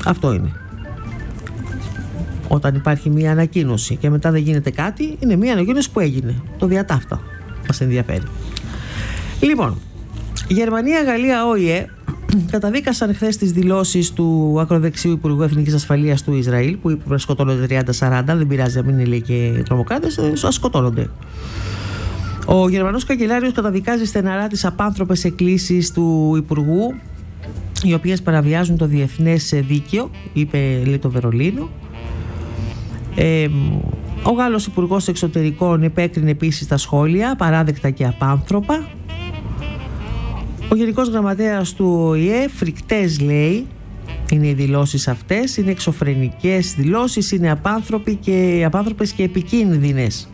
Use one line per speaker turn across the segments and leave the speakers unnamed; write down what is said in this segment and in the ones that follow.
Αυτό είναι. Όταν υπάρχει μια ανακοίνωση και μετά δεν γίνεται κάτι, είναι μια ανακοίνωση που έγινε. Το διατάφτα μας ενδιαφέρει. Λοιπόν, Γερμανία, Γαλλία, ΟΗΕ καταδίκασαν χθες τις δηλώσεις του ακροδεξιού Υπουργού Εθνικής Ασφαλείας του Ισραήλ, που είπε ότι σκοτώνονται 30-40, δεν πειράζει να μην είναι, λέει, και τρομοκράτες, ας σκοτώνονται. Ο Γερμανός καγκελάριος καταδικάζει στεναρά τις απάνθρωπες εκκλήσεις του Υπουργού, οι οποίες παραβιάζουν το διεθνές δίκαιο, είπε, λέει, το Βερολίνο. Ο Γάλλος Υπουργός Εξωτερικών επέκρινε επίσης τα σχόλια, παράδεκτα και απάνθρωπα. Ο Γενικός Γραμματέας του ΟΗΕ, φρικτές, λέει, είναι οι δηλώσεις αυτές, είναι εξωφρενικές δηλώσεις, είναι απάνθρωπες και επικίνδυνες.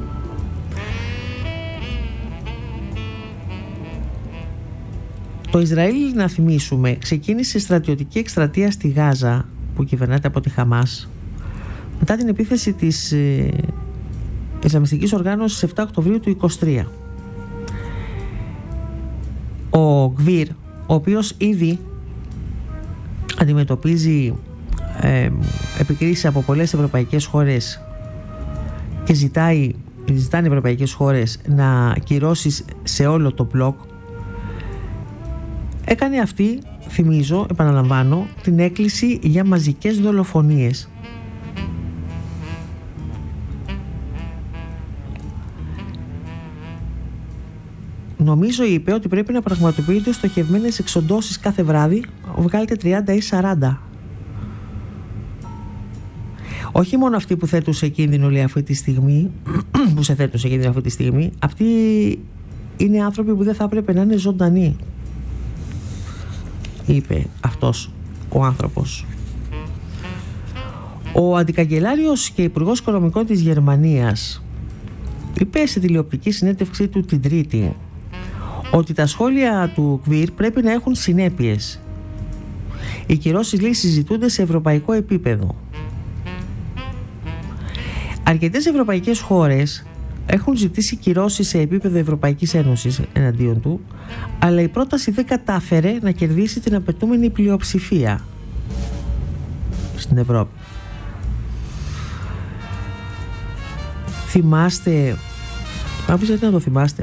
Το Ισραήλ, να θυμίσουμε, ξεκίνησε στρατιωτική εκστρατεία στη Γάζα, που κυβερνάται από τη Χαμάς, μετά την επίθεση της Ισλαμιστικής οργάνωσης 7 Οκτωβρίου του 2023. Ο Γκβίρ, ο οποίος ήδη αντιμετωπίζει επικρίσεις από πολλές ευρωπαϊκές χώρες και ζητάνε οι ευρωπαϊκές χώρες να κυρώσεις σε όλο το μπλοκ, έκανε αυτή, θυμίζω, επαναλαμβάνω, την έκκληση για μαζικές δολοφονίες. Νομίζω, είπε, ότι πρέπει να πραγματοποιούνται στοχευμένες εξοντώσεις κάθε βράδυ, βγάλετε 30 ή 40. Όχι μόνο αυτοί που θέτουν σε κίνδυνο, λέει, αυτή τη στιγμή, αυτοί είναι άνθρωποι που δεν θα έπρεπε να είναι ζωντανοί, είπε αυτός ο άνθρωπος. Ο αντικαγκελάριος και υπουργός οικονομικών της Γερμανίας είπε σε τηλεοπτική συνέντευξή του την Τρίτη ότι τα σχόλια του Γκβίρ πρέπει να έχουν συνέπειες. Οι κυρώσεις, λέει, συζητούνται σε ευρωπαϊκό επίπεδο. Αρκετές ευρωπαϊκές χώρες έχουν ζητήσει κυρώσεις σε επίπεδο Ευρωπαϊκής Ένωσης εναντίον του, αλλά η πρόταση δεν κατάφερε να κερδίσει την απαιτούμενη πλειοψηφία στην Ευρώπη. Θυμάστε, να το θυμάστε,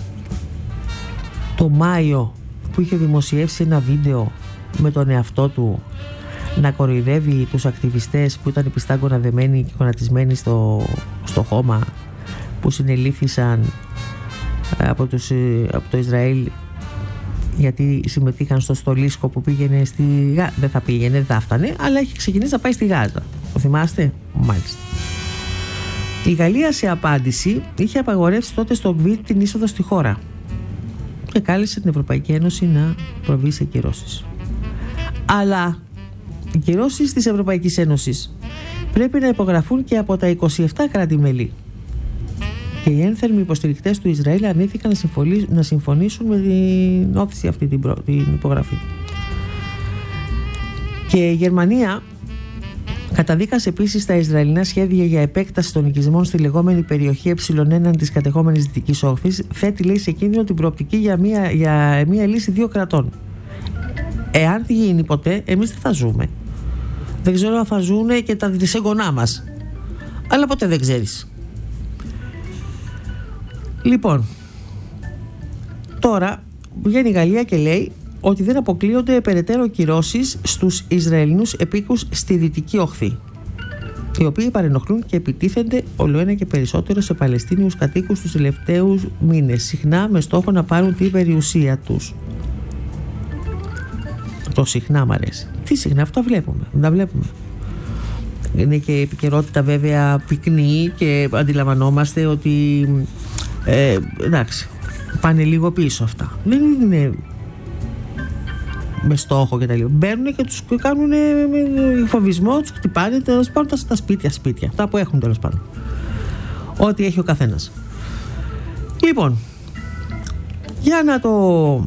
το Μάιο που είχε δημοσιεύσει ένα βίντεο με τον εαυτό του να κοροϊδεύει τους ακτιβιστές που ήταν πιστάγκωνα δεμένοι και γονατισμένοι στο χώμα, που συνελήφθησαν από το Ισραήλ γιατί συμμετείχαν στο στολίσκο που πήγαινε στη Γάζα. Δεν θα πήγαινε, δεν θα φτάνε, αλλά έχει ξεκινήσει να πάει στη Γάζα. Το θυμάστε? Μάλιστα. Η Γαλλία, σε απάντηση, είχε απαγορεύσει τότε στο Γκβίρ την είσοδο στη χώρα και κάλεσε την Ευρωπαϊκή Ένωση να προβεί σε κυρώσεις. Αλλά οι κυρώσεις της Ευρωπαϊκής Ένωσης πρέπει να υπογραφούν και από τα 27 κράτη-μέλη. Και οι ένθερμοι υποστηρικτές του Ισραήλ αρνήθηκαν να συμφωνήσουν με την όθηση αυτή την υπογραφή. Και η Γερμανία καταδίκασε επίσης τα Ισραηλινά σχέδια για επέκταση των οικισμών στη λεγόμενη περιοχή ε1 της κατεχόμενης Δυτικής Όχθης. Θέτει, λέει, σε κίνδυνο την προοπτική για μια λύση δύο κρατών. Εάν γίνει ποτέ, εμείς δεν θα ζούμε. Δεν ξέρω αν θα ζουν και τα δυσέγγονά μας, αλλά ποτέ δεν ξέρεις. Λοιπόν, τώρα βγαίνει η Γαλλία και λέει ότι δεν αποκλείονται περαιτέρω κυρώσεις στους Ισραηλινούς επίκους στη Δυτική Όχθη, οι οποίοι παρενοχλούν και επιτίθενται όλο και περισσότερο σε Παλαιστίνιους κατοίκους τους τελευταίους μήνες, συχνά με στόχο να πάρουν την περιουσία τους. Το συχνά μ' αρέσει. Τι συχνά, αυτά βλέπουμε, δεν τα βλέπουμε. Είναι και η επικαιρότητα βέβαια πυκνή και αντιλαμβανόμαστε ότι εντάξει, πάνε λίγο πίσω αυτά. Δεν είναι με στόχο και τα λοιπά. Μπαίνουν και τους κάνουν φοβισμό, τους χτυπάνε, τέλος πάντων στα σπίτια, αυτά που έχουν, τέλος πάντων. Ό,τι έχει ο καθένας. Λοιπόν, για να το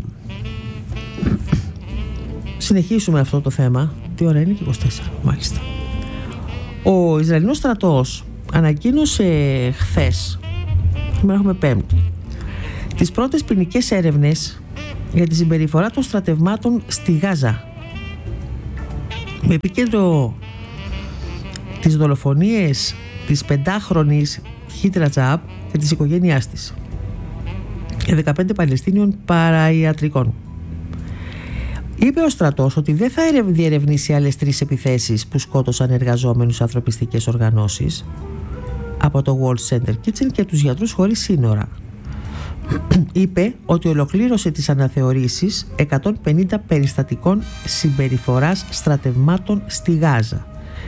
συνεχίσουμε αυτό το θέμα. Τι ώρα είναι? Και 24, μάλιστα. Ο Ισραηλινός στρατός ανακοίνωσε χθες, σήμερα έχουμε Πέμπτη, τις πρώτες ποινικές έρευνες για τη συμπεριφορά των στρατευμάτων στη Γάζα. Με επίκεντρο τις δολοφονίες της 5χρονης Χίτ Ρατζάπ και της οικογένειάς της και 15 Παλαιστίνιων παραϊατρικών. Είπε ο στρατός ότι δεν θα διερευνήσει άλλες 3 επιθέσεις που σκότωσαν εργαζόμενους ανθρωπιστικές οργανώσεις από το World Center Kitchen και τους γιατρούς χωρίς σύνορα. Είπε ότι ολοκλήρωσε τις αναθεωρήσεις 150 περιστατικών συμπεριφοράς στρατευμάτων στη Γάζα.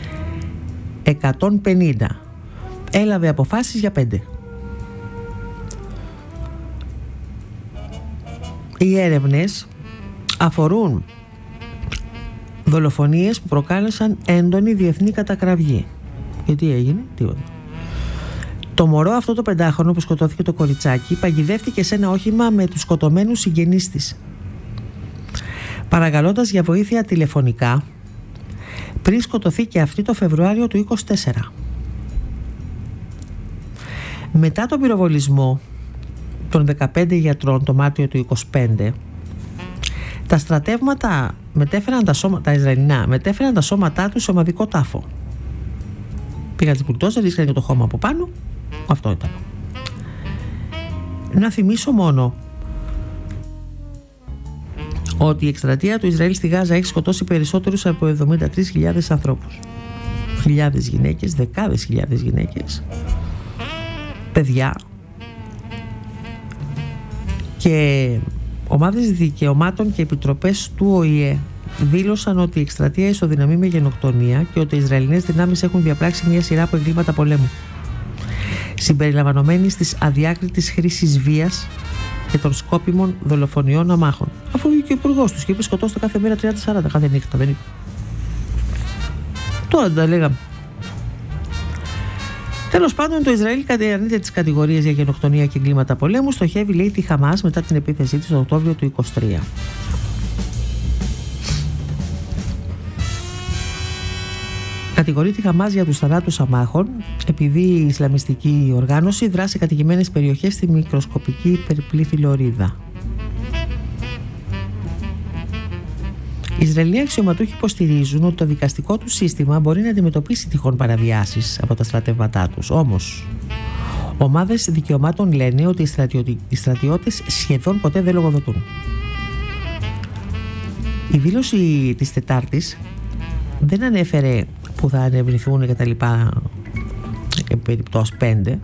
150. Έλαβε αποφάσεις για 5. Οι έρευνες αφορούν δολοφονίες που προκάλεσαν έντονη διεθνή κατακραυγή. Και τι έγινε? Τίποτα. Το μωρό αυτό το 5χρονο που σκοτώθηκε, το κοριτσάκι, παγιδεύτηκε σε ένα όχημα με τους σκοτωμένους συγγενείς της, παρακαλώντας για βοήθεια τηλεφωνικά, πριν σκοτωθεί και αυτή το Φεβρουάριο του 24. Μετά τον πυροβολισμό των 15 γιατρών το Μάρτιο του 25, τα στρατεύματα τα Ισραηλινά μετέφεραν τα σώματά τους σε ομαδικό τάφο. Πήγαν τις μπουλντόζερ, ρίσκανε το χώμα από πάνω. Αυτό ήταν. Να θυμίσω μόνο ότι η εκστρατεία του Ισραήλ στη Γάζα έχει σκοτώσει περισσότερους από 73.000 ανθρώπους. Χιλιάδες γυναίκες, δεκάδες χιλιάδες γυναίκες, παιδιά, και ομάδες δικαιωμάτων και επιτροπές του ΟΗΕ δήλωσαν ότι η εκστρατεία ισοδυναμεί με γενοκτονία και ότι οι Ισραηλινές δυνάμεις έχουν διαπράξει μια σειρά από εγκλήματα πολέμου, συμπεριλαμβανομένης της αδιάκριτης χρήσης βίας και των σκόπιμων δολοφονιών αμάχων. Αφού βγήκε ο υπουργός τους και είπε σκοτώστε κάθε μέρα 30-40, κάθε νύχτα, δεν είπε? Τώρα τα λέγαμε. Τέλος πάντων, το Ισραήλ αρνείται τις κατηγορίες για γενοκτονία και εγκλήματα πολέμου. Στοχεύει, λέει, τη Χαμάς μετά την επίθεσή της τον Οκτώβριο του 23. Κατηγορεί τη Χαμάς για τους θανάτους αμάχων επειδή η Ισλαμιστική οργάνωση δράσει σε κατοικημένες περιοχές στη μικροσκοπική υπερπλήθη Λωρίδα. Οι Ισραηλοί αξιωματούχοι υποστηρίζουν ότι το δικαστικό του σύστημα μπορεί να αντιμετωπίσει τυχόν παραβιάσεις από τα στρατεύματά τους. Όμως, ομάδες δικαιωμάτων λένε ότι οι στρατιώτες σχεδόν ποτέ δεν λογοδοτούν. Η δήλωση της Τετάρτης δεν ανέφερε που θα ανευρηθούν και τα λοιπά περιπτώσεις 5.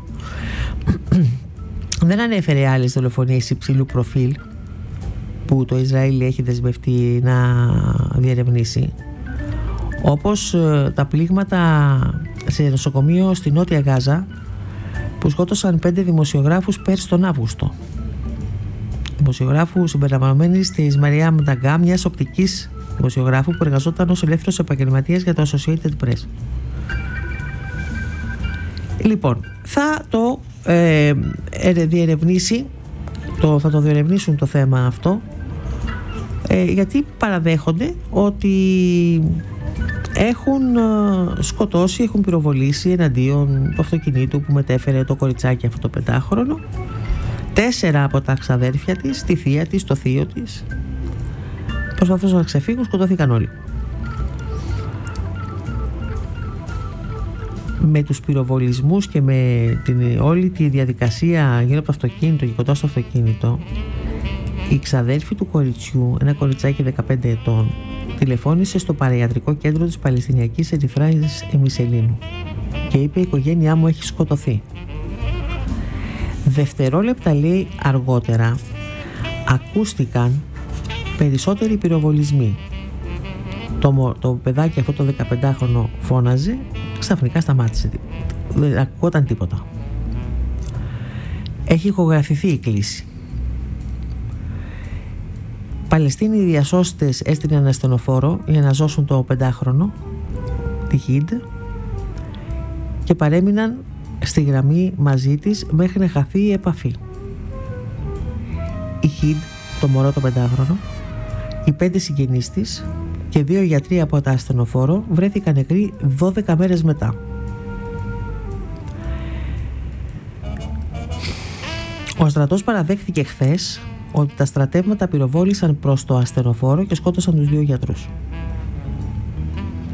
Δεν ανέφερε άλλες δολοφονίες υψηλού προφίλ που το Ισραήλ έχει δεσμευτεί να διερευνήσει, όπως τα πλήγματα σε νοσοκομείο στη Νότια Γάζα που σκότωσαν 5 δημοσιογράφους πέρσι τον Αύγουστο. Δημοσιογράφου συμπεριλαμβανομένης της Μαριάμ Νταγκά, μιας οπτικής δημοσιογράφου που εργαζόταν ως ελεύθερος επαγγελματίας για το Associated Press. Λοιπόν, θα το διερευνήσει, θα το διερευνήσουν το θέμα αυτό, γιατί παραδέχονται ότι έχουν σκοτώσει, έχουν πυροβολήσει εναντίον του αυτοκινήτου που μετέφερε το κοριτσάκι αυτό το 5χρονο, 4 από τα ξαδέρφια της, τη θεία της, το θείο της. Προσπαθούσαν να ξεφύγουν, σκοτώθηκαν όλοι. Με τους πυροβολισμούς και με όλη τη διαδικασία γύρω από το αυτοκίνητο και κοντά στο αυτοκίνητο, η ξαδέρφη του κοριτσιού, ένα κοριτσάκι 15 ετών, τηλεφώνησε στο παραϊατρικό κέντρο της Παλαιστινιακής Ερυθράς Εμισελίνου και είπε: η οικογένειά μου έχει σκοτωθεί. Δευτερόλεπτα, λέει, αργότερα ακούστηκαν περισσότεροι πυροβολισμοί. Το παιδάκι αυτό το 15χρονο φώναζε, ξαφνικά σταμάτησε. Δεν ακούγονταν τίποτα. Έχει ηχογραφηθεί η κλήση. Παλαιστίνοι διασώστες έστειλαν ένα ασθενοφόρο για να ζώσουν το 5χρονο, τη Χίντ, και παρέμειναν στη γραμμή μαζί της μέχρι να χαθεί η επαφή. Η Χίντ, το μωρό το 5χρονο, οι 5 συγγενείς της και 2 γιατροί από τα ασθενοφόρο βρέθηκαν νεκροί 12 μέρες μετά. Ο στρατός παραδέχθηκε χθες ότι τα στρατεύματα πυροβόλησαν προς το ασθενοφόρο και σκότωσαν τους 2 γιατρούς.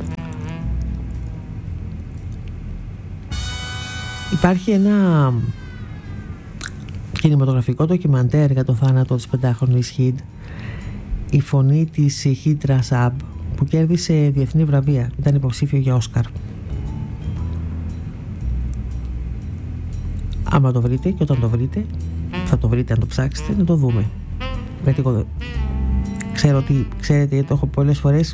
Υπάρχει ένα κινηματογραφικό ντοκιμαντέρ για το θάνατο της 5χρονης Χιντ, η φωνή της Χιντ Ρασάμπ, που κέρδισε διεθνή βραβεία, ήταν υποψήφιο για Όσκαρ. Άμα το βρείτε, και όταν το βρείτε, θα το βρείτε αν το ψάξετε, να το δούμε. Γιατί εγώ ξέρετε, το έχω πολλές φορές,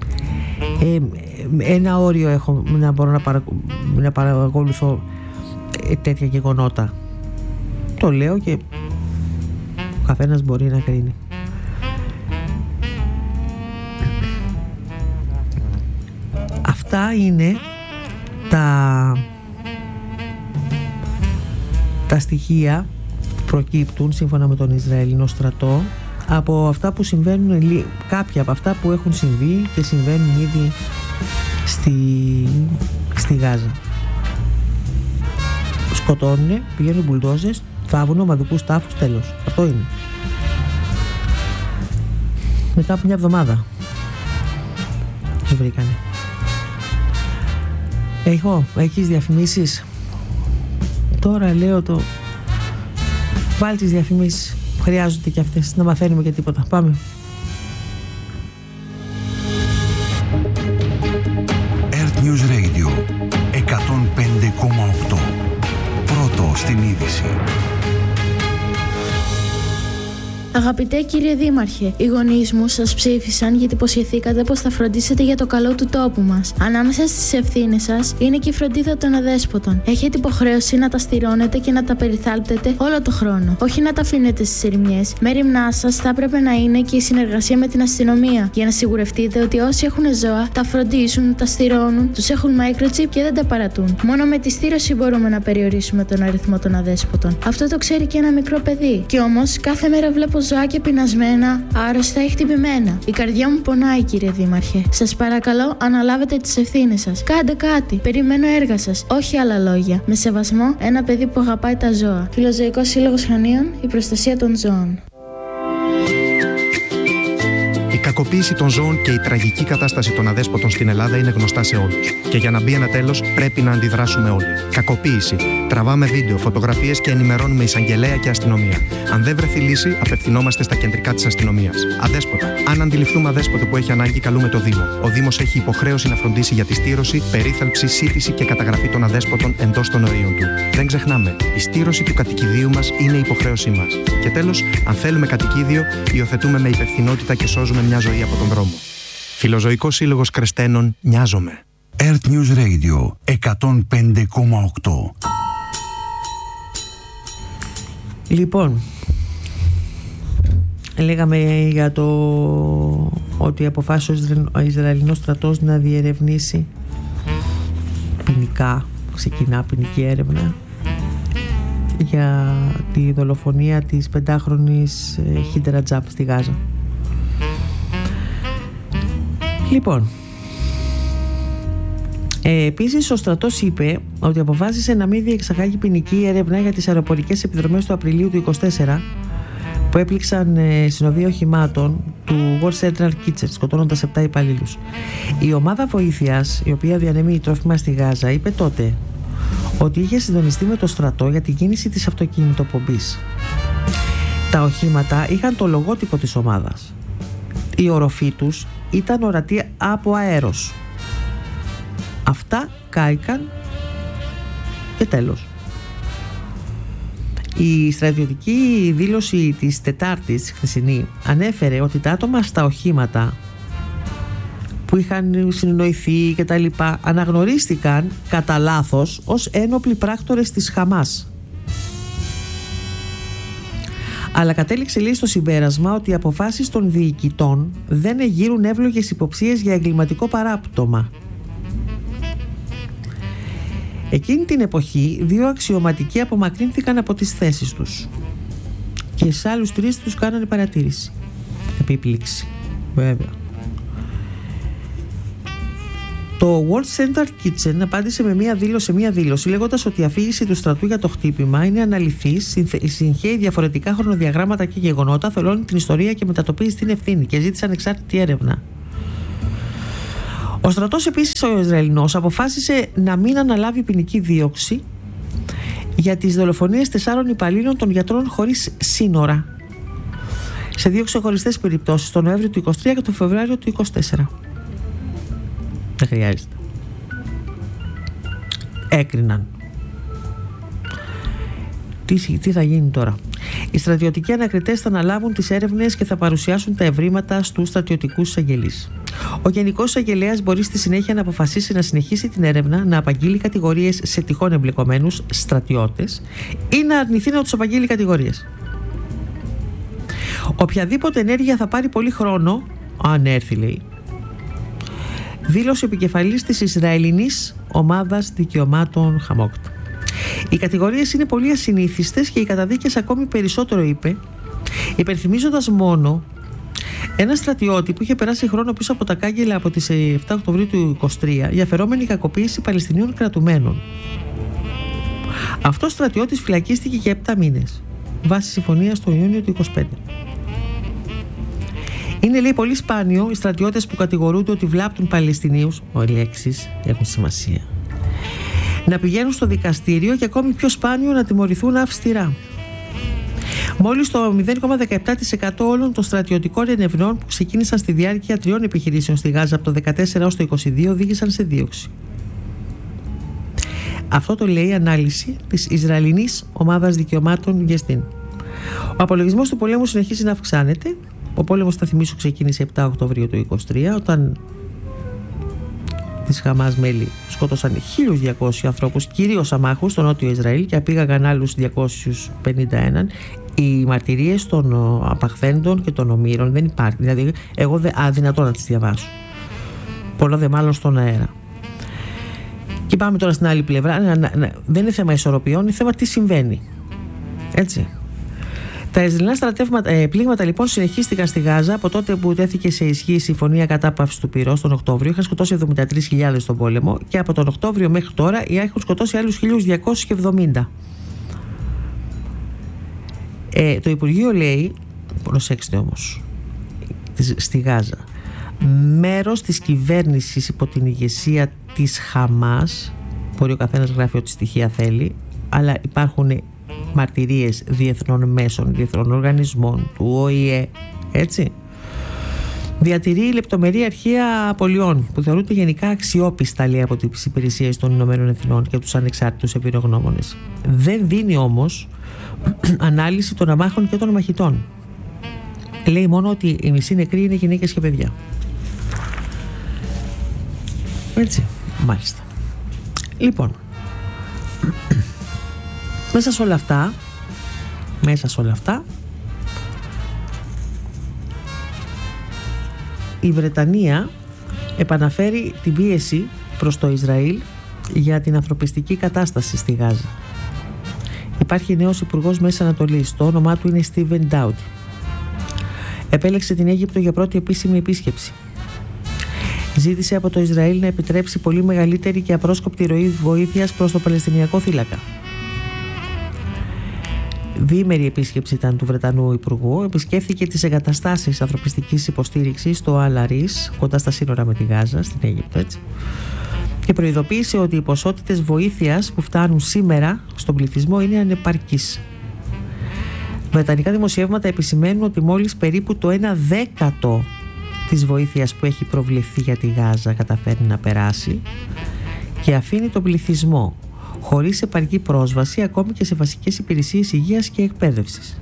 ένα όριο έχω να μπορώ να παρακολουθώ τέτοια γεγονότα. Το λέω και ο καθένας μπορεί να κρίνει. Αυτά είναι τα στοιχεία που προκύπτουν σύμφωνα με τον Ισραηλινό στρατό από αυτά που συμβαίνουν, κάποια από αυτά που έχουν συμβεί και συμβαίνουν ήδη στη Γάζα. Σκοτώνουνε, πηγαίνουν μπουλντόζες, θάβουν ομαδικούς τάφους, τέλος. Αυτό είναι. Μετά από μια εβδομάδα τους βρήκανε. Έχεις διαφημίσεις? Τώρα λέω βάλει τις διαφημίσεις. Χρειάζονται και αυτές, να μαθαίνουμε και τίποτα. Πάμε.
Earth News Radio 105,8. Πρώτο στην είδηση.
Αγαπητέ κύριε Δήμαρχε, οι γονείς μου σας ψήφισαν γιατί υποσχεθήκατε πως θα φροντίσετε για το καλό του τόπου μας. Ανάμεσα στις ευθύνες σας είναι και η φροντίδα των αδέσποτων. Έχετε υποχρέωση να τα στηρώνετε και να τα περιθάλπτετε όλο το χρόνο. Όχι να τα αφήνετε στις ερημιές. Μέριμνά σας θα έπρεπε να είναι και η συνεργασία με την αστυνομία. Για να σιγουρευτείτε ότι όσοι έχουν ζώα τα φροντίζουν, τα στηρώνουν, τους έχουν microchip και δεν τα παρατούν. Μόνο με τη στήρωση μπορούμε να περιορίσουμε τον αριθμό των αδέσποτων. Αυτό το ξέρει και ένα μικρό παιδί. Κι όμως κάθε μέρα βλέπω ζωάκια πεινασμένα, άρρωστα ή χτυπημένα. Η καρδιά μου πονάει, κύριε Δήμαρχε. Σας παρακαλώ, αναλάβετε τις ευθύνες σας. Κάντε κάτι. Περιμένω έργα σας. Όχι άλλα λόγια. Με σεβασμό, ένα παιδί που αγαπάει τα ζώα. Φιλοζωικός Σύλλογος Χανίων, η προστασία των ζώων.
Η κακοποίηση των ζώων και η τραγική κατάσταση των αδέσποτων στην Ελλάδα είναι γνωστά σε όλους. Και για να μπει ένα τέλος, πρέπει να αντιδράσουμε όλοι. Κακοποίηση. Τραβάμε βίντεο, φωτογραφίες και ενημερώνουμε εισαγγελέα και αστυνομία. Αν δεν βρεθεί λύση, απευθυνόμαστε στα κεντρικά της αστυνομίας. Αδέσποτα. Αν αντιληφθούμε αδέσποτο που έχει ανάγκη, καλούμε το Δήμο. Ο Δήμος έχει υποχρέωση να φροντίσει για τη στήρωση, περίθαλψη, σύντηση και καταγραφή των αδέσποτων εντός των ορίων του. Δεν ξεχνάμε, η στήρωση του κατοικιδίου μας είναι υποχρέωσή μας. Και τέλος, αν θέλουμε κατοικίδιο, υιοθετούμε με υπευθυνότητα και σώζουμε μια ζωή από τον δρόμο. Φιλοζωικός Σύλλογος Κρεστένων, νοιάζομαι.
Earth News Radio 105,8.
Λοιπόν, λέγαμε για το ότι αποφάσισε ο Ισραηλινός στρατός να διερευνήσει ποινικά, ξεκινά ποινική έρευνα για τη δολοφονία της 5χρονης Χιντ Ρασάμπ στη Γάζα. Λοιπόν, επίσης ο στρατός είπε ότι αποφάσισε να μην διεξαγάγει ποινική έρευνα για τις αεροπορικές επιδρομές του Απριλίου του 2024 που έπληξαν συνοδεία οχημάτων του World Central Kitchen, σκοτώνοντας 7 υπαλλήλους. Η ομάδα βοήθειας, η οποία διανέμει τρόφιμα στη Γάζα, είπε τότε ότι είχε συντονιστεί με το στρατό για την κίνηση της αυτοκινητοπομπής. Τα οχήματα είχαν το λογότυπο της ομάδας. Η οροφή τους ήταν ορατή από αέρος. Αυτά κάηκαν και τέλος. Η στρατιωτική δήλωση της Τετάρτης χθεσινή ανέφερε ότι τα άτομα στα οχήματα που είχαν συνεννοηθεί και τα λοιπά αναγνωρίστηκαν κατά λάθος ως ένοπλοι πράκτορες της Χαμάς. Αλλά κατέληξε, λέει, στο συμπέρασμα ότι οι αποφάσεις των διοικητών δεν εγείρουν εύλογες υποψίες για εγκληματικό παράπτωμα. Εκείνη την εποχή 2 αξιωματικοί απομακρύνθηκαν από τις θέσεις τους και σε άλλους 3 τους κάνανε παρατήρηση, επίπληξη βέβαια. Το World Central Kitchen απάντησε με μία δήλωση λέγοντας ότι η αφήγηση του στρατού για το χτύπημα είναι αναλυθής, συγχαίει διαφορετικά χρονοδιαγράμματα και γεγονότα, θολώνει την ιστορία και μετατοπίζει την ευθύνη και ζήτησε ανεξάρτητη έρευνα. Ο στρατός επίσης, ο Ισραηλινός, αποφάσισε να μην αναλάβει ποινική δίωξη για τις δολοφονίες 4 υπαλλήλων των Γιατρών Χωρίς Σύνορα σε 2 ξεχωριστές περιπτώσεις, τον Νοέμβριο του 2023 και τον Φεβρουάριο του 2024. Δεν χρειάζεται. Έκριναν. Τι θα γίνει τώρα? Οι στρατιωτικοί ανακριτές θα αναλάβουν τις έρευνες και θα παρουσιάσουν τα ευρήματα στους στρατιωτικούς εισαγγελείς. Ο Γενικός Εισαγγελέας μπορεί στη συνέχεια να αποφασίσει να συνεχίσει την έρευνα, να απαγγείλει κατηγορίες σε τυχόν εμπλεκομένους στρατιώτες ή να αρνηθεί να τους απαγγείλει κατηγορίες. Οποιαδήποτε ενέργεια θα πάρει πολύ χρόνο, αν έρθει, λέει, δήλωσε ο επικεφαλής της Ισραηλινής Ομάδας Δικαιωμάτων Χαμόκτ. Οι κατηγορίες είναι πολύ ασυνήθιστες και οι καταδίκες ακόμη περισσότερο, είπε, υπενθυμίζοντας μόνο ένα στρατιώτη που είχε περάσει χρόνο πίσω από τα κάγκελα από τις 7 Οκτωβρίου του 2023 για φερόμενη κακοποίηση Παλαιστινίων κρατουμένων. Αυτός στρατιώτης φυλακίστηκε για 7 μήνες βάσει συμφωνίας τον Ιούνιο του 2025. Είναι, λέει, πολύ σπάνιο οι στρατιώτες που κατηγορούνται ότι βλάπτουν Παλαιστινίους, οι λέξεις έχουν σημασία, να πηγαίνουν στο δικαστήριο και ακόμη πιο σπάνιο να τιμωρηθούν αυστηρά. Μόλις το 0,17% όλων των στρατιωτικών ερευνών που ξεκίνησαν στη διάρκεια 3 επιχειρήσεων στη Γάζα από το 2014 έως το 2022 οδήγησαν σε δίωξη. Αυτό το λέει η ανάλυση της Ισραηλινής Ομάδας Δικαιωμάτων Γεστίν. Ο απολογισμός του πολέμου συνεχίζει να αυξάνεται. Ο πόλεμος, θα θυμίσω, ξεκίνησε 7 Οκτωβρίου του 2023, όταν της Χαμάς μέλη σκότωσαν 1.200 ανθρώπους, κυρίως αμάχους, στο νότιο Ισραήλ, και απήγαγαν άλλους 251. Οι μαρτυρίες των απαχθέντων και των ομήρων δεν υπάρχει. Δηλαδή, εγώ αδυνατό να τις διαβάσω. Πολλά δε μάλλον στον αέρα. Και πάμε τώρα στην άλλη πλευρά. Δεν είναι θέμα ισορροπιών, είναι θέμα τι συμβαίνει. Έτσι. Τα Ισραηλινά πλήγματα λοιπόν συνεχίστηκαν στη Γάζα από τότε που τέθηκε σε ισχύ η συμφωνία κατάπαυσης του πυρός τον Οκτώβριο. Είχαν σκοτώσει 73.000 στον πόλεμο και από τον Οκτώβριο μέχρι τώρα έχουν σκοτώσει άλλους 1.270. Το Υπουργείο λέει, προσέξτε όμως, στη Γάζα, μέρος της κυβέρνησης υπό την ηγεσία της Χαμάς, μπορεί ο καθένας γράφει ό,τι στοιχεία θέλει, αλλά υπάρχουν μαρτυρίες διεθνών μέσων, διεθνών οργανισμών, του ΟΗΕ, έτσι, διατηρεί λεπτομερή αρχεία απολειών που θεωρούνται γενικά αξιόπιστα, λέει, από τις υπηρεσίες των Ηνωμένων Εθνών και τους ανεξάρτητους εμπειρογνώμονες. Δεν δίνει όμως ανάλυση των αμάχων και των μαχητών. Λέει μόνο ότι οι μισοί νεκροί είναι γυναίκες και παιδιά. Έτσι, μάλιστα. Λοιπόν, μέσα σε όλα αυτά η Βρετανία επαναφέρει την πίεση προς το Ισραήλ για την ανθρωπιστική κατάσταση στη Γάζα. Υπάρχει νέος υπουργός Μέσης Ανατολής, το όνομά του είναι Στίβεν Ντάουτι. Επέλεξε την Αίγυπτο για πρώτη επίσημη επίσκεψη. Ζήτησε από το Ισραήλ να επιτρέψει πολύ μεγαλύτερη και απρόσκοπτη ροή βοήθειας προς το Παλαιστινιακό θύλακα. Διήμερη επίσκεψη ήταν του Βρετανού Υπουργού. Επισκέφθηκε τις εγκαταστάσεις ανθρωπιστικής υποστήριξης στο Αλ-Αρίς, κοντά στα σύνορα με τη Γάζα, στην Αίγυπτο, έτσι, και προειδοποίησε ότι οι ποσότητες βοήθειας που φτάνουν σήμερα στον πληθυσμό είναι ανεπαρκείς. Βρετανικά δημοσιεύματα επισημαίνουν ότι μόλις περίπου το 1/10 της βοήθειας που έχει προβληθεί για τη Γάζα καταφέρνει να περάσει και αφήνει τον πληθυσμό χωρίς επαρκή πρόσβαση ακόμη και σε βασικές υπηρεσίες υγείας και εκπαίδευσης.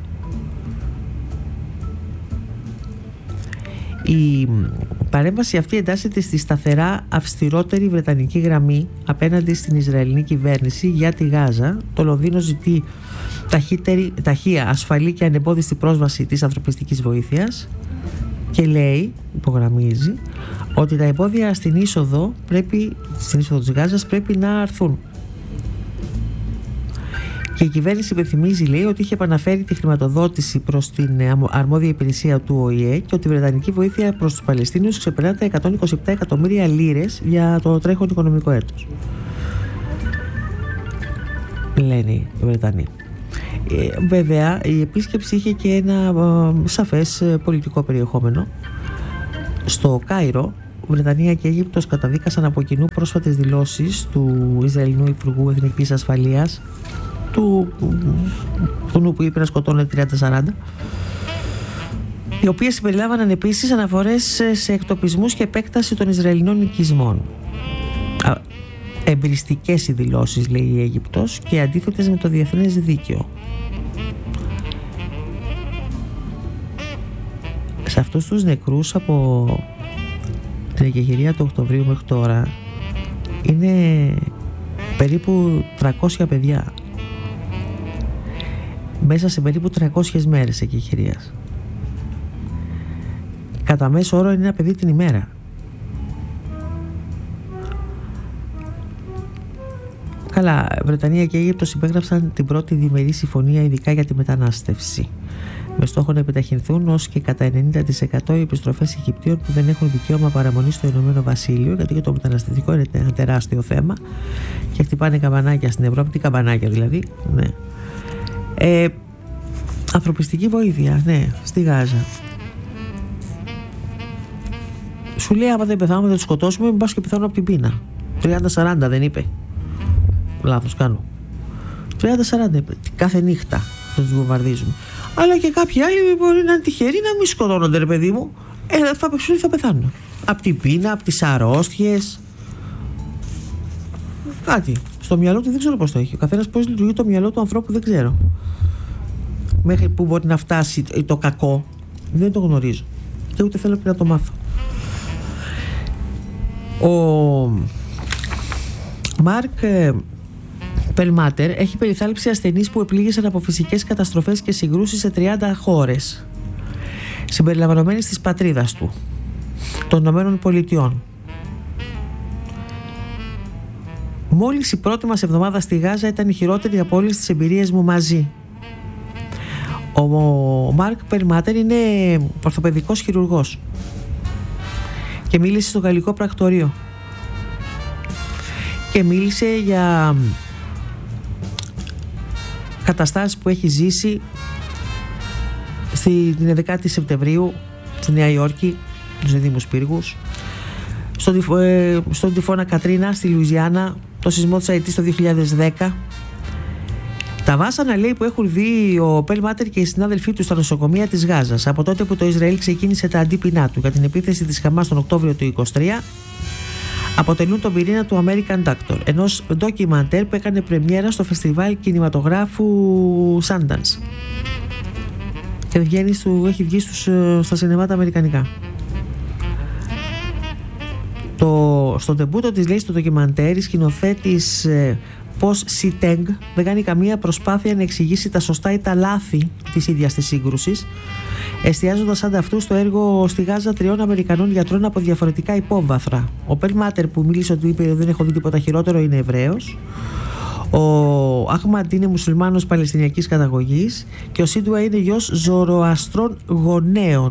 Η παρέμβαση αυτή εντάσσεται στη σταθερά αυστηρότερη βρετανική γραμμή απέναντι στην Ισραηλινή κυβέρνηση για τη Γάζα. Το Λονδίνο ζητεί ταχεία, ασφαλή και ανεμπόδιστη πρόσβαση της ανθρωπιστικής βοήθειας και λέει, υπογραμμίζει, ότι τα εμπόδια στην είσοδο της Γάζας πρέπει να αρθούν. Και η κυβέρνηση υπενθυμίζει, λέει, ότι είχε επαναφέρει τη χρηματοδότηση προς την αρμόδια υπηρεσία του ΟΗΕ και ότι η βρετανική βοήθεια προς τους Παλαιστίνιους ξεπερνά τα 127 εκατομμύρια λίρες για το τρέχον οικονομικό έτος. Λένε οι Βρετανοί. Βέβαια, η επίσκεψη είχε και ένα σαφές πολιτικό περιεχόμενο. Στο Κάιρο, Βρετανία και Αίγυπτος καταδίκασαν από κοινού πρόσφατες δηλώσεις του Ισραηλινού Υπουργού Εθνικής Ασφαλείας, του νου που είπε να σκοτώνεται 30-40, οι οποίες συμπεριλάμβαναν επίσης αναφορές σε εκτοπισμούς και επέκταση των Ισραηλινών οικισμών. Εμπειριστικές οι δηλώσεις, λέει η Αίγυπτος, και αντίθετες με το διεθνές δίκαιο. Σε αυτούς τους νεκρούς από την εκεχηρία του Οκτωβρίου μέχρι τώρα είναι περίπου 300 παιδιά μέσα σε περίπου 300 μέρες εκεχηρίας. Κατά μέσο όρο είναι ένα παιδί την ημέρα. Καλά, Βρετανία και Αίγυπτος υπέγραψαν την πρώτη διμερή συμφωνία ειδικά για τη μετανάστευση, με στόχο να επιταχυνθούν ως και κατά 90% οι επιστροφές Αιγυπτίων που δεν έχουν δικαίωμα παραμονή στο Ηνωμένο Βασίλειο, γιατί και το μεταναστευτικό είναι ένα τεράστιο θέμα και χτυπάνε καμπανάκια στην Ευρώπη, τι καμπανάκια δηλαδή, ναι. Ανθρωπιστική βοήθεια, ναι, στη Γάζα. Σου λέει, άμα δεν πεθάνουμε, δεν τους σκοτώσουμε, μην πας και πεθάνουν από την πείνα. 30-40 δεν είπε. Λάθος κάνω. 30-40 είπε. Κάθε νύχτα θα τους βομβαρδίζουν. Αλλά και κάποιοι άλλοι μπορεί να είναι τυχεροί να μην σκοτώνονται, ρε παιδί μου. Θα πεθάνουν. Από την πείνα, από τις αρρώστιες. Κάτι. Στο μυαλό του δεν ξέρω πώς το έχει. Ο καθένας πώς λειτουργεί το μυαλό του ανθρώπου δεν ξέρω. Μέχρι που μπορεί να φτάσει το κακό δεν το γνωρίζω. Και ούτε θέλω και να το μάθω. Ο Μάρκ Πελμάτερ έχει περιθάλψει ασθενείς που επλήγησαν από φυσικές καταστροφές και συγκρούσεις σε 30 χώρες, συμπεριλαμβανομένης της πατρίδας του, των Ηνωμένων Πολιτειών. Μόλις η πρώτη μας εβδομάδα στη Γάζα ήταν η χειρότερη από όλες τις εμπειρίες μου μαζί. Ο Μάρκ Πελμάτερ είναι ορθοπαιδικός χειρουργός και μίλησε στο γαλλικό πρακτορείο και μίλησε για καταστάσεις που έχει ζήσει την 11η Σεπτεμβρίου στη Νέα Υόρκη, τους διδήμους πύργους, στον τυφώνα Κατρίνα στη Λουιζιάννα, το σεισμό της Αϊτής το 2010. Τα βάσανα, λέει, που έχουν δει ο Πελμάτερ και οι συνάδελφοί του στα νοσοκομεία της Γάζας από τότε που το Ισραήλ ξεκίνησε τα αντίπεινά του για την επίθεση της Χαμάς τον Οκτώβριο του 2023 αποτελούν τον πυρήνα του American Doctor, ενός ντοκιμαντέρ που έκανε πρεμιέρα στο φεστιβάλ κινηματογράφου Sundance και έχει βγει στα σινεμά τα αμερικανικά. Στον τεμπούτο της, λέει, στο ντοκιμαντέρ, η σκηνοθέτης πως Σιτέγκ δεν κάνει καμία προσπάθεια να εξηγήσει τα σωστά ή τα λάθη της ίδιας της σύγκρουσης, εστιάζοντας ανταυτού στο έργο στη Γάζα 3 Αμερικανών γιατρών από διαφορετικά υπόβαθρα. Ο Πελμάτερ, που μίλησε ότι είπε δεν έχω δει τίποτα χειρότερο, είναι Εβραίος. Ο Αχμαντ είναι μουσουλμάνος παλαιστινιακής καταγωγής και ο Σίντουα είναι γιος Ζωροαστρών γονέων.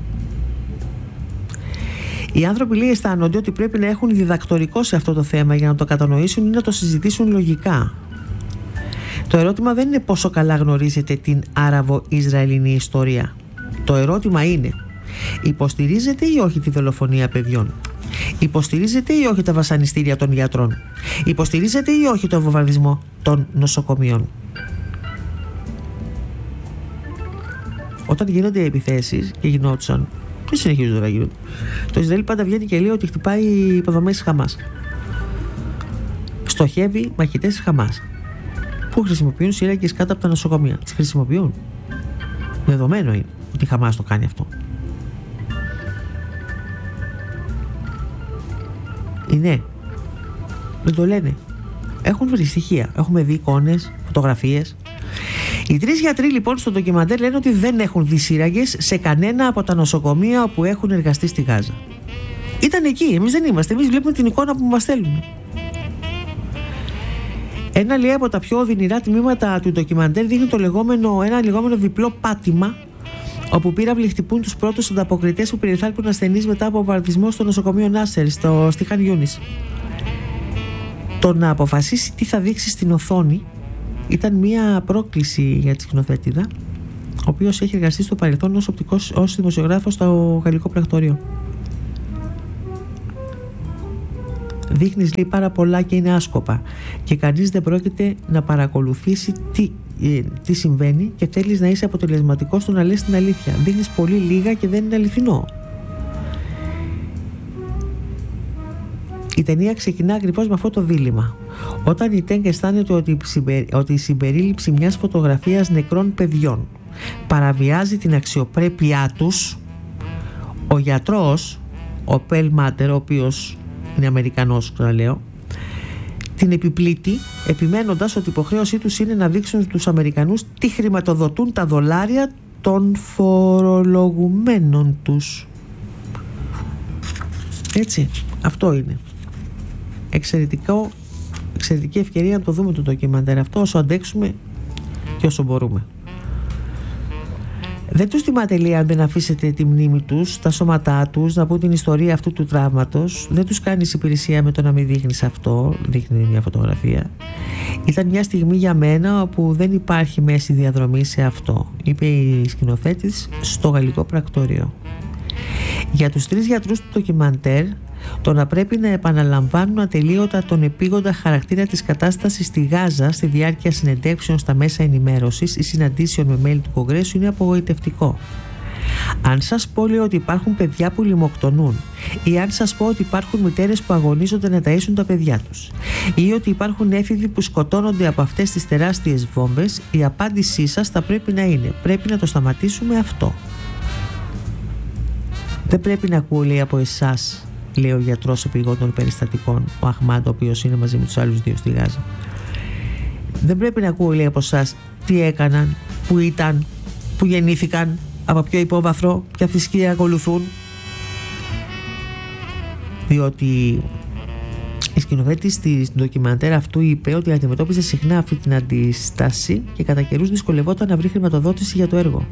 Οι άνθρωποι, λέει, αισθάνονται ότι πρέπει να έχουν διδακτορικό σε αυτό το θέμα για να το κατανοήσουν ή να το συζητήσουν λογικά. Το ερώτημα δεν είναι πόσο καλά γνωρίζετε την Άραβο-Ισραηλινή ιστορία. Το ερώτημα είναι, υποστηρίζετε ή όχι τη δολοφονία παιδιών? Υποστηρίζετε ή όχι τα βασανιστήρια των γιατρών? Υποστηρίζετε ή όχι τον βομβαρδισμό των νοσοκομείων? Όταν γίνονται επιθέσεις, και γινόντουσαν και συνεχίζουν να γίνονται, το Ισραήλ πάντα βγαίνει και λέει ότι χτυπάει υποδομές της Χαμάς. Στοχεύει μαχητές της Χαμάς που χρησιμοποιούν σύραγγες κάτω από τα νοσοκομεία. Τις χρησιμοποιούν. Δεδομένο είναι ότι η Χαμάς το κάνει αυτό. Είναι. Δεν το λένε. Έχουν βρει στοιχεία. Έχουμε δει εικόνες, φωτογραφίες. Οι 3 γιατροί, λοιπόν, στο ντοκιμαντέρ λένε ότι δεν έχουν δει σύραγγες σε κανένα από τα νοσοκομεία όπου έχουν εργαστεί στη Γάζα. Ήταν εκεί, εμείς δεν είμαστε. Εμείς βλέπουμε την εικόνα που μας στέλνουν. Ένα, λέει, από τα πιο οδυνηρά τμήματα του ντοκιμαντέρ δείχνει ένα λεγόμενο διπλό πάτημα, όπου πύραυλοι χτυπούν τους πρώτους ανταποκριτές που περιθάλπουν ασθενείς μετά από βομβαρδισμό στο νοσοκομείο Νάσερ, στη Χαν Ιούνις. Το να αποφασίσει τι θα δείξει στην οθόνη ήταν μια πρόκληση για τη σκηνοθέτηδα, ο οποίος έχει εργαστεί στο παρελθόν ως δημοσιογράφος στο γαλλικό πρακτορείο. Δείχνεις, λέει, πάρα πολλά και είναι άσκοπα και κανείς δεν πρόκειται να παρακολουθήσει τι συμβαίνει και θέλεις να είσαι αποτελεσματικός στο να λες την αλήθεια. Δείχνεις πολύ λίγα και δεν είναι αληθινό. Η ταινία ξεκινά ακριβώς με αυτό το δίλημμα. Όταν η Τέγκ αισθάνεται ότι η συμπερίληψη μιας φωτογραφίας νεκρών παιδιών παραβιάζει την αξιοπρέπειά τους, ο γιατρός, ο Πελ Μάτερ, ο οποίος είναι Αμερικανός, ξαναλέω, την επιπλήττει, επιμένοντας ότι η υποχρέωσή τους είναι να δείξουν στους Αμερικανούς τι χρηματοδοτούν τα δολάρια των φορολογουμένων τους. Έτσι, αυτό είναι. Εξαιρετική ευκαιρία να το δούμε το ντοκιμαντέρ αυτό, όσο αντέξουμε και όσο μπορούμε. Δεν τους τιμάτε, λέει, αν δεν αφήσετε τη μνήμη τους, τα σώματά τους, να πούν την ιστορία αυτού του τραύματος. Δεν τους κάνεις υπηρεσία με το να μην δείχνεις αυτό. Δείχνει μια φωτογραφία. Ήταν μια στιγμή για μένα όπου δεν υπάρχει μέση διαδρομή σε αυτό, είπε η σκηνοθέτης στο γαλλικό πρακτορείο. Για τους 3 γιατρούς του ντοκιμαντέρ, το να πρέπει να επαναλαμβάνουν ατελείωτα τον επίγοντα χαρακτήρα της κατάστασης στη Γάζα στη διάρκεια συνεντεύξεων στα μέσα ενημέρωσης ή συναντήσεων με μέλη του Κογκρέσου είναι απογοητευτικό. Αν σας πω, λέει, ότι υπάρχουν παιδιά που λιμοκτονούν, ή αν σας πω ότι υπάρχουν μητέρες που αγωνίζονται να ταΐσουν τα παιδιά τους, ή ότι υπάρχουν έφηβοι που σκοτώνονται από αυτές τις τεράστιες βόμβες, η απάντησή σας θα πρέπει να είναι: πρέπει να το σταματήσουμε αυτό. Δεν πρέπει να ακούω, λέει, από εσάς, λέει ο γιατρός επιγόντων περιστατικών, ο Αχμάντ, ο οποίος είναι μαζί με τους άλλους 2 στη Γάζα. Δεν πρέπει να ακούω, λέει, από εσάς τι έκαναν, που ήταν, που γεννήθηκαν, από ποιο υπόβαθρο, ποια θρησκεία ακολουθούν. Διότι η σκηνοθέτης στην ντοκιμαντέρ αυτού είπε ότι αντιμετώπιζε συχνά αυτή την αντίσταση και κατά καιρούς δυσκολευόταν να βρει χρηματοδότηση για το έργο.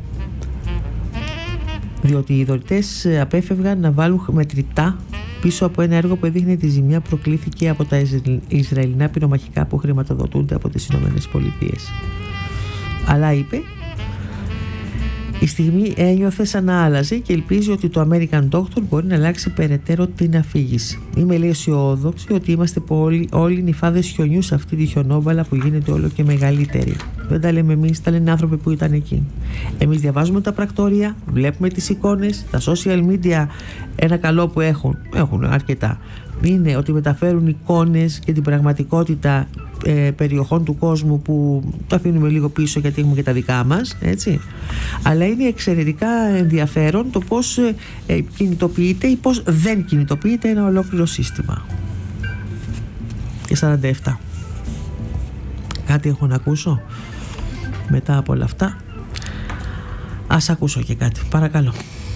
Διότι οι δωρητές απέφευγαν να βάλουν μετρητά πίσω από ένα έργο που έδειχνε τη ζημιά προκλήθηκε από τα Ισραηλινά πυρομαχικά που χρηματοδοτούνται από τις Ηνωμένες Πολιτείες. Αλλά, είπε, η στιγμή ένιωθε σαν να άλλαζε και ελπίζει ότι το American Doctor μπορεί να αλλάξει περαιτέρω την αφήγηση. Είμαι, λέει, αισιόδοξη ότι είμαστε όλοι νυφάδες χιονιού σε αυτή τη χιονόβαλα που γίνεται όλο και μεγαλύτερη. Δεν τα λέμε εμείς, τα λένε άνθρωποι που ήταν εκεί. Εμείς διαβάζουμε τα πρακτόρια, βλέπουμε τις εικόνες, τα social media. Ένα καλό που έχουν αρκετά είναι ότι μεταφέρουν εικόνες και την πραγματικότητα περιοχών του κόσμου που το αφήνουμε λίγο πίσω γιατί έχουμε και τα δικά μας, έτσι. Αλλά είναι εξαιρετικά ενδιαφέρον το πώς κινητοποιείται ή πώς δεν κινητοποιείται ένα ολόκληρο σύστημα. Και 47. Κάτι έχω να ακούσω μετά από όλα αυτά? Ας ακούσω και κάτι, παρακαλώ.